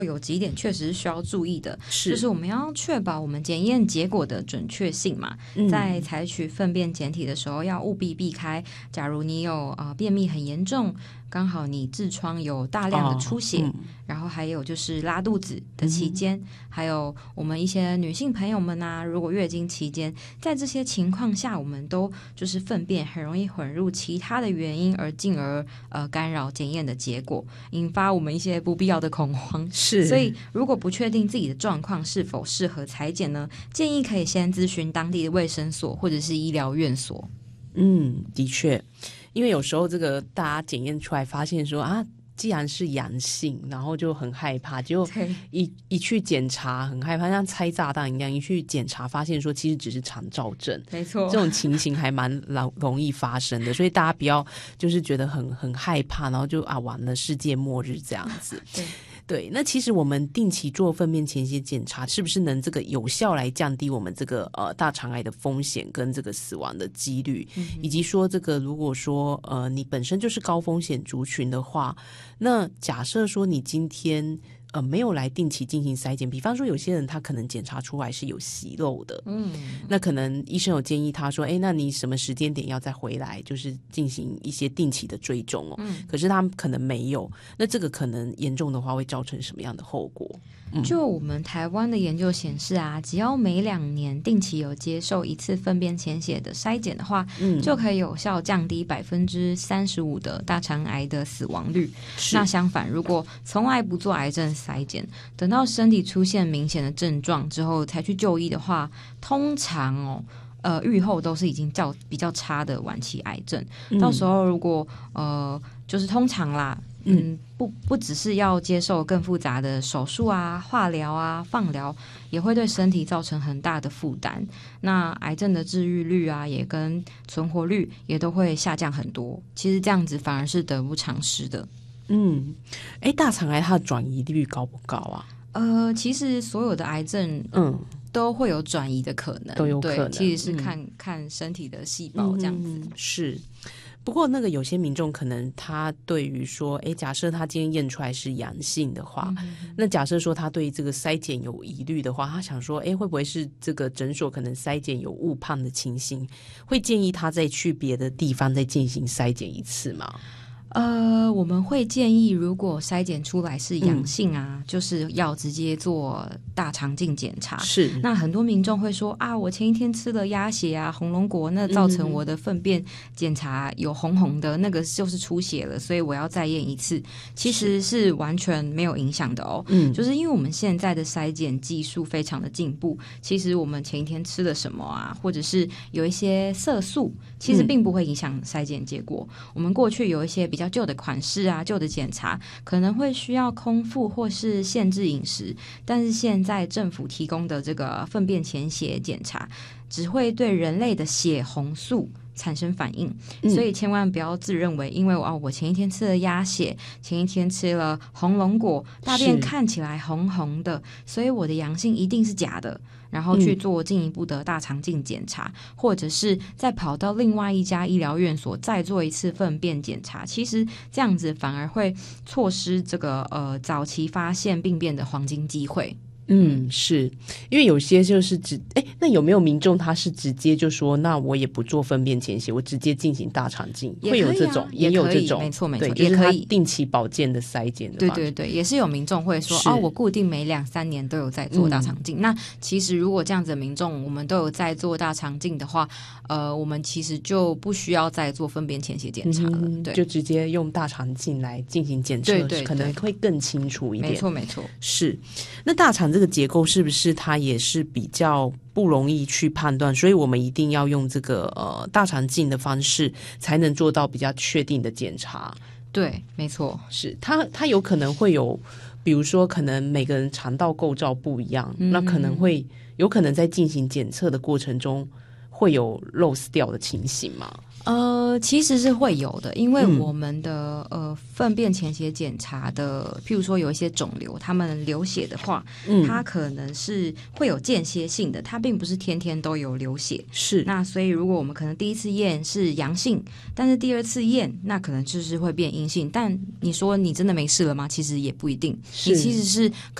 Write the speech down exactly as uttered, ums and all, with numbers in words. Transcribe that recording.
有几点确实是需要注意的， 是就是我们要确保我们检验结果的准确性嘛， 嗯在采取粪便检体的时候要务必避开，假如你有呃便秘很严重，刚好你痔疮有大量的出血、 哦嗯、 然后还有就是拉肚子的期间、嗯、还有我们一些女性朋友们啊，如果月经期间，在这些情况下我们都就是粪便很容易混入其他的原因，而进而呃干扰检验的结果，引发我们一些不必要的恐慌。 是， 所以如果不确定自己的状况是否适合采检呢，建议可以先咨询当地的卫生所或者是医疗院所。 嗯，的确，因为有时候这个大家检验出来发现说啊，既然是阳性，然后就很害怕，结果一一去检查很害怕，像拆炸弹一样，一去检查发现说其实只是肠躁症， 没错， 这种情形还蛮容易发生的，所以大家不要就是觉得很很害怕，然后就啊完了世界末日这样子。 对。 对，那其实我们定期做粪便潜血检查，是不是能这个有效来降低我们这个呃大肠癌的风险跟这个死亡的几率，嗯、以及说这个如果说呃你本身就是高风险族群的话，那假设说你今天呃没有来定期进行筛检，比方说有些人他可能检查出来是有息肉的，嗯，那可能医生有建议他说，哎，那你什么时间点要再回来，就是进行一些定期的追踪哦，嗯，可是他可能没有，那这个可能严重的话会造成什么样的后果？嗯、 就我们台湾的研究显示啊，只要每两年定期有接受一次粪便潜血的筛检的话，嗯，就可以有效降低百分之三十五的大肠癌的死亡率。那相反，如果从来不做癌症筛检，等到身体出现明显的症状之后才去就医的话，通常哦。呃，预后都是已经较比较差的晚期癌症，嗯、到时候如果呃，就是通常啦，嗯，不不只是要接受更复杂的手术啊、化疗啊、放疗，也会对身体造成很大的负担。那癌症的治愈率啊，也跟存活率也都会下降很多。其实这样子反而是得不偿失的。 嗯，哎，大肠癌它的转移率高不高啊？ 呃，其实所有的癌症，嗯。都会有转移的可能， 都有可能， 其实是看、嗯、看身体的细胞这样子、嗯、 是。不过那个有些民众可能他对于说，哎，假设他今天验出来是阳性的话、嗯、那假设说他对这个筛检有疑虑的话，他想说，哎，会不会是这个诊所可能筛检有误判的情形，会建议他再去别的地方再进行筛检一次吗？ 呃，我们会建议，如果筛检出来是阳性啊、嗯，就是要直接做大肠镜检查。 是， 那很多民众会说啊，我前一天吃了鸭血啊、红龙果，那造成我的粪便检查有红红的，嗯、那个就是出血了，所以我要再验一次。其实是完全没有影响的哦。嗯，就是因为我们现在的筛检技术非常的进步，其实我们前一天吃了什么啊，或者是有一些色素，其实并不会影响筛检结果。嗯、我们过去有一些比较旧的款式啊，旧的检查可能会需要空腹或是限制饮食，但是现在政府提供的这个粪便潜血检查只会对人类的血红素产生反应、嗯、所以千万不要自认为因为、哦、我前一天吃了鸭血，前一天吃了红龙果，大便看起来红红的，所以我的阳性一定是假的，然后去做进一步的大肠镜检查、嗯、或者是再跑到另外一家医疗院所再做一次粪便检查，其实这样子反而会错失这个呃早期发现病变的黄金机会。 嗯，是因为有些就是直哎，那有没有民众他是直接就说，那我也不做粪便潜血，我直接进行大肠镜， 也、啊、 会有这种，也有这种， 没错没错， 也可以定期保健的筛检的。 对对对，也是有民众会说，哦，我固定每两三年都有在做大肠镜、嗯。那其实如果这样子的民众，我们都有在做大肠镜的话，呃，我们其实就不需要再做粪便潜血检查了、嗯，对， 就直接用大肠镜来进行检测，对 对, 对，可能会更清楚一点。 没错没错， 是。那大肠这个结构是不是它也是比较不容易去判断，所以我们一定要用这个呃大肠镜的方式才能做到比较确定的检查？ 对，没错， 是它它有可能会有，比如说可能每个人肠道构造不一样、嗯、那可能会有可能在进行检测的过程中会有 loss 掉的情形吗？ 呃，其实是会有的，因为我们的、嗯、呃粪便潜血检查的，譬如说有一些肿瘤，他们流血的话，嗯，它可能是会有间歇性的，它并不是天天都有流血。 是， 那所以如果我们可能第一次验是阳性，但是第二次验那可能就是会变阴性。但你说你真的没事了吗？其实也不一定，你其实是